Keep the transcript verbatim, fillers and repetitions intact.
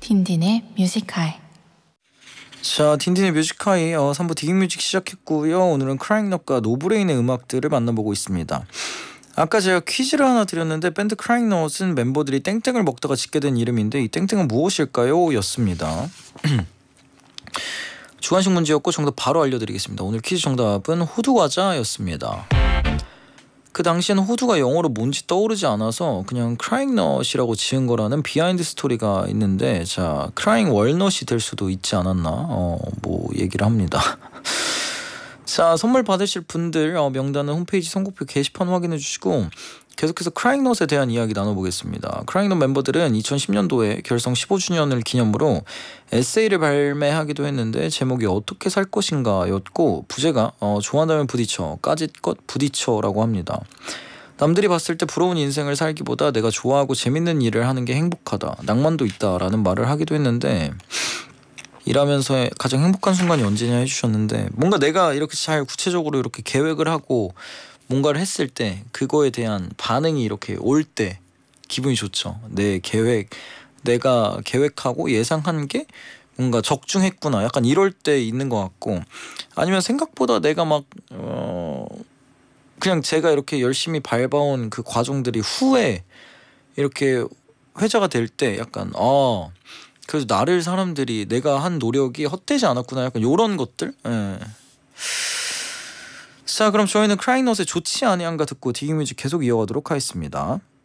딘딘의 뮤직하이. 자, 딘딘의 뮤직하이 어, 삼 부 디깅뮤직 시작했고요. 오늘은 크라잉넛과 노브레인의 음악들을 만나보고 있습니다. 아까 제가 퀴즈를 하나 드렸는데 밴드 크라잉넛은 멤버들이 땡땡을 먹다가 짓게 된 이름인데 이 땡땡은 무엇일까요? 였습니다. 주관식 문제였고 정답 바로 알려드리겠습니다. 오늘 퀴즈 정답은 호두과자였습니다. 그 당시에는 호두가 영어로 뭔지 떠오르지 않아서 그냥 크라잉넛이라고 지은 거라는 비하인드 스토리가 있는데, 자, 크라잉 월넛이 될 수도 있지 않았나 어, 뭐 얘기를 합니다. 자, 선물 받으실 분들 어, 명단은 홈페이지 선곡표 게시판 확인해 주시고 계속해서 크라잉넛에 대한 이야기 나눠보겠습니다. 크라잉넛 멤버들은 이천십 년도에 결성 십오 주년을 기념으로 에세이를 발매하기도 했는데 제목이 어떻게 살 것인가 였고 부제가 어, 좋아한다면 부딪혀 까짓것 부딪혀라고 합니다. 남들이 봤을 때 부러운 인생을 살기보다 내가 좋아하고 재밌는 일을 하는 게 행복하다, 낭만도 있다 라는 말을 하기도 했는데, 일하면서의 가장 행복한 순간이 언제냐 해주셨는데, 뭔가 내가 이렇게 잘 구체적으로 이렇게 계획을 하고 뭔가를 했을 때 그거에 대한 반응이 이렇게 올 때 기분이 좋죠. 내 계획, 내가 계획하고 예상한 게 뭔가 적중했구나, 약간 이럴 때 있는 것 같고, 아니면 생각보다 내가 막 어 그냥 제가 이렇게 열심히 밟아온 그 과정들이 후에 이렇게 회자가 될 때 약간 아 그래서 나를 사람들이 내가 한 노력이 헛되지 않았구나, 약간 요런 것들. 예. 자, 그럼 저희는 크라잉넛의 좋지 아니한가 듣고 디깅뮤직 계속 이어가도록 하겠습니다.